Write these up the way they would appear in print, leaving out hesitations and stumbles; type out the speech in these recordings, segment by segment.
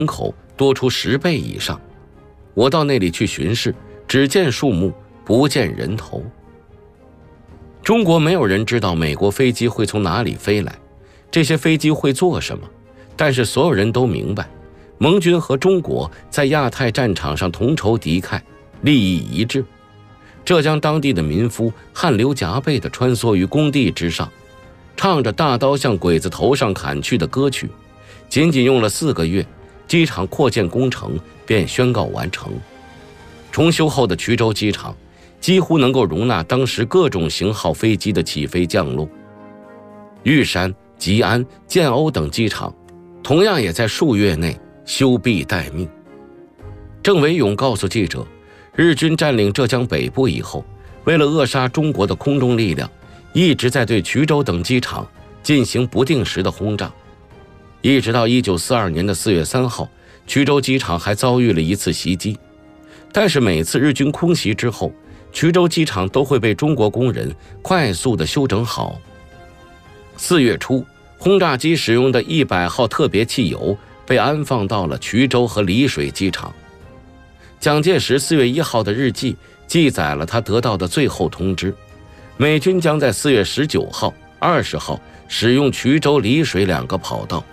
人口多出10倍以上。我到那里去巡视，只见树木，不见人头。中国没有人知道美国飞机会从哪里飞来，这些飞机会做什么，但是所有人都明白，盟军和中国在亚太战场上同仇敌忾，利益一致。浙江当地的民夫汗流浃背地穿梭于工地之上，唱着大刀向鬼子头上砍去的歌曲。仅仅用了4个月，机场扩建工程便宣告完成。重修后的衢州机场几乎能够容纳当时各种型号飞机的起飞降落。玉山、吉安、建瓯等机场同样也在数月内休毕待命。郑维勇告诉记者，日军占领浙江北部以后，为了扼杀中国的空中力量，一直在对衢州等机场进行不定时的轰炸。一直到1942年的4月3号，衢州机场还遭遇了一次袭击。但是每次日军空袭之后，衢州机场都会被中国工人快速地修整好。4月初，轰炸机使用的100号特别汽油被安放到了衢州和丽水机场。蒋介石4月1号的日记记载了他得到的最后通知：美军将在4月19号、20号使用衢州、丽水2个跑道。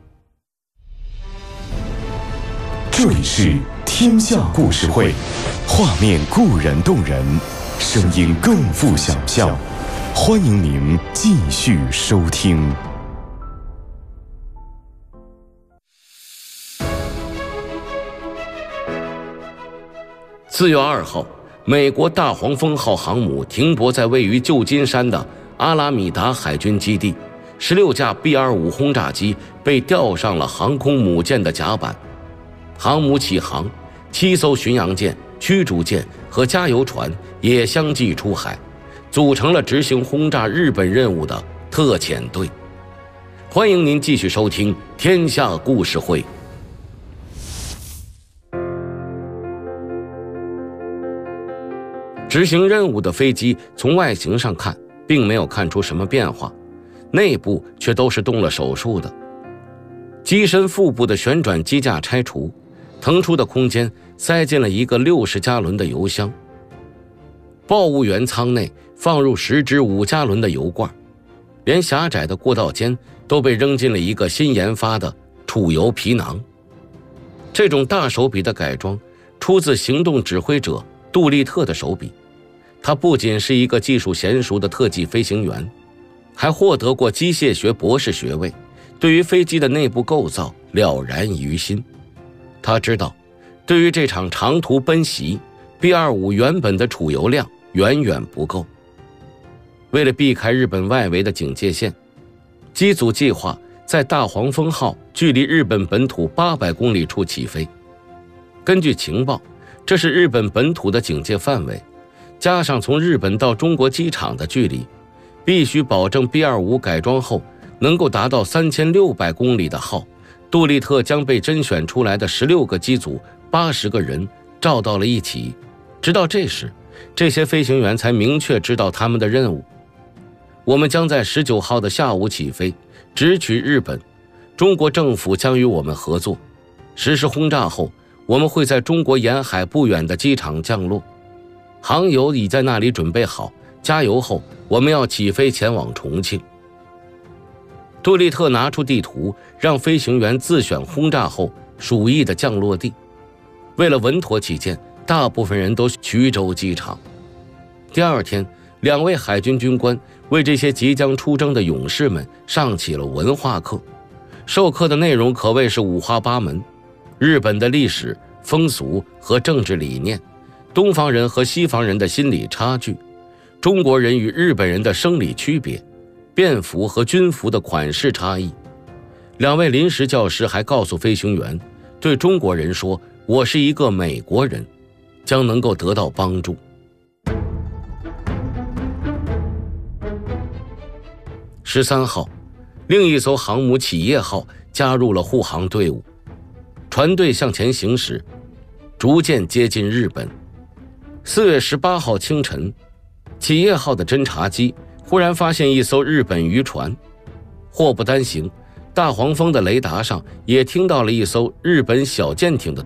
这里是天下故事会，画面固然动人，声音更富想象。欢迎您继续收听。 4月2号，美国大黄蜂号航母停泊在位于旧金山的阿拉米达海军基地，16架 B-25轰炸机被吊上了航空母舰的甲板。航母起航，7艘巡洋舰、驱逐舰和加油船也相继出海，组成了执行轰炸日本任务的特遣队。欢迎您继续收听《天下故事会》。执行任务的飞机从外形上看并没有看出什么变化，内部却都是动了手术的。机身腹部的旋转机架拆除，腾出的空间塞进了一个60加仑的油箱。报务员舱内放入10只5加仑的油罐，连狭窄的过道间都被扔进了一个新研发的储油皮囊。这种大手笔的改装出自行动指挥者杜立特的手笔。他不仅是一个技术娴熟的特技飞行员，还获得过机械学博士学位，对于飞机的内部构造了然于心。他知道，对于这场长途奔袭， B-25原本的储油量远远不够。为了避开日本外围的警戒线，机组计划在大黄蜂号距离日本本土800公里处起飞。根据情报，这是日本本土的警戒范围，加上从日本到中国机场的距离，必须保证 B-25改装后能够达到3600公里的号。杜立特将被甄选出来的16个机组80个人召到了一起，直到这时，这些飞行员才明确知道他们的任务。我们将在19号的下午起飞，直取日本。中国政府将与我们合作，实施轰炸后，我们会在中国沿海不远的机场降落。航油已在那里准备好，加油后我们要起飞前往重庆。杜立特拿出地图，让飞行员自选轰炸后属意的降落地。为了稳妥起见，大部分人都衢州机场。第二天，2位海军军官为这些即将出征的勇士们上起了文化课。授课的内容可谓是五花八门，日本的历史、风俗和政治理念，东方人和西方人的心理差距，中国人与日本人的生理区别，便服和军服的款式差异。2位临时教师还告诉飞行员，对中国人说：“我是一个美国人”，将能够得到帮助。13号，另一艘航母企业号加入了护航队伍，船队向前行驶，逐渐接近日本。4月18号清晨，企业号的侦察机忽然发现一艘日本渔船，祸不单行， 大黄蜂的雷达上也听到了一艘日本小舰艇的